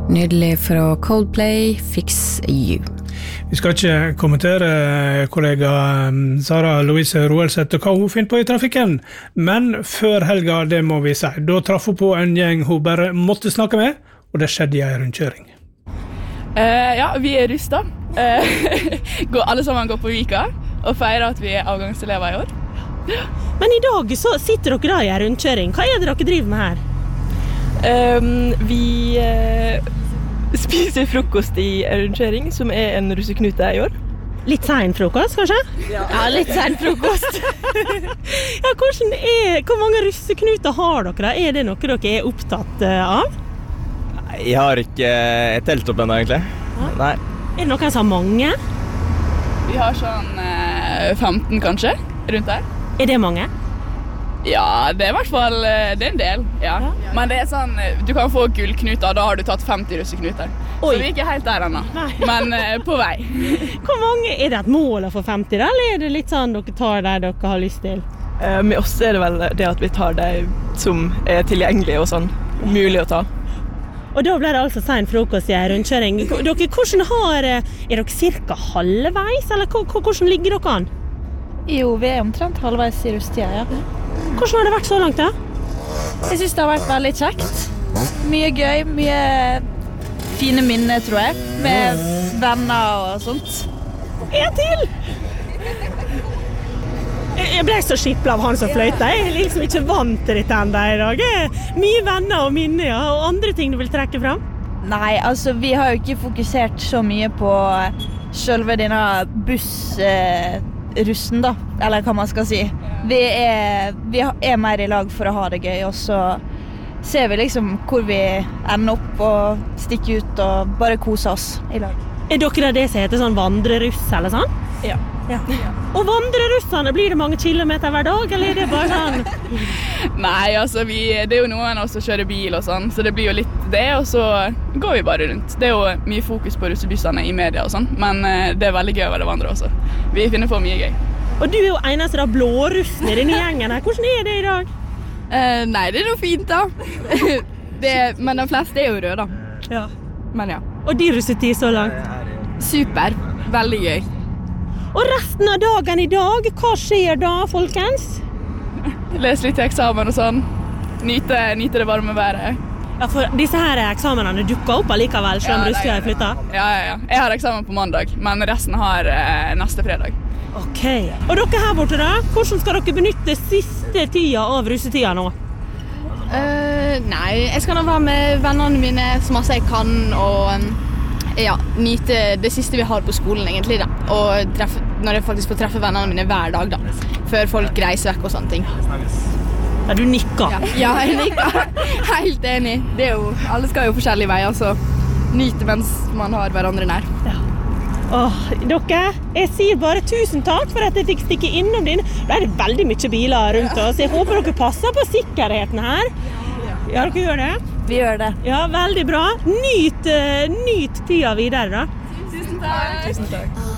Nydelig fra Coldplay, Fix You. Vi skal ikke kommentere kollega Sara Louise Roelseth og hva hun finner på i trafikken, men før helga, det må vi si, da traff hun på en gjeng hun bare måtte snakke med, og det skjedde i en rundkjøring. Ja, vi rusta. Alle sammen går på Vika og feirer at vi avgangselever i år. Men i dag så sitter dere da i en rundkjøring. Hva det dere driver med her? Vi spiser frokost i en rundkjøring, som en russeknute i år. Litt sen frokost, kanskje? Ja, litt sen frokost. Ja, hvor mange russeknuter har dere da? Det noe dere opptatt av? Jeg har ikke et telt opp ennå, egentlig. Nei. Det noen som har mange? Vi har sånn 15 kanskje, rundt der. Det mange? Ja, det i hvert fall det en del, ja. Men det sånn, du kan få gullknuter, da har du tatt 50 russeknuter. Så vi ikke helt der ennå, men på vei. Hvor mange, det et mål å få 50 da, eller det litt sånn dere tar det dere har lyst til? Med oss det vel det at vi tar det som tilgjengelig og sånn, mulig å ta. Og da ble det altså sen frokost i en rundkjøring. Hvordan dere cirka halvveis, eller hvordan ligger dere an? Jo, vi omtrent halvveis i rusttida, ja. Hvordan har det vært så langt da? Jeg synes det har vært veldig kjekt. Mye gøy, mye fine minner, tror jeg, med venner og sånt. En til! Jeg ble så skipplet av han som fløyte. Jeg liksom ikke vant til dette enda i dag. Mye venner og minner, ja. Og andre ting du vil trekke frem? Nei, altså vi har jo ikke fokusert så mye på selve denne bussrussen da, eller hva man skal si. Vi er mer i lag for å ha det gøy, og så ser vi liksom hvor vi ender opp og stikker ut og bare koser oss i lag. Dere det som heter sånn vandreruss eller sånn? Ja. Og vandrerussene, blir det mange kilometer hver dag, eller det bare sånn? Nei, altså det jo noen av oss som kjører bil og sånn, så det blir jo litt det, og så går vi bare rundt. Det jo mye fokus på russebussene i media og sånn, men det veldig gøy å være vandre også. Vi finner på mye gøy. Og du jo eneste da blårussen i denne gjengen her. Hvordan det i dag? Nei, det noe fint da. Men de fleste jo røde da. Ja. Men ja. Og de russetid så langt? Super. Veldig gøy. Og resten av dagen i dag, hva skjer da, folkens? Les litt til eksamen og sånn. Nyte det varme været. Ja, for disse her eksamenene dukker opp allikevel, selv om russetida flyttet? Ja. Jeg har eksamen på mandag, men resten har neste fredag. Ok. Og dere her borte da, hvordan skal dere benytte siste tida av russetida nå? Nei, jeg skal nå være med vennene mine så masse jeg kan, og nyte det siste vi har på skolen egentlig da. Og når jeg faktisk får treffe vennene mine hver dag da, før folk reiser vekk og sånne ting. Ja, du nikker. Ja, jeg nikker. Helt enig. Det jo, alle skal jo forskjellige veier, så nyte mens man har hverandre nær. Ja. Dere, jeg sier bare tusen takk for at jeg fikk stikke innom din. Da det veldig mye biler rundt oss. Jeg håper dere passer på sikkerheten her. Ja, dere gjør det? Vi gjør det. Ja, veldig bra. Nyt tida videre da. Tusen takk.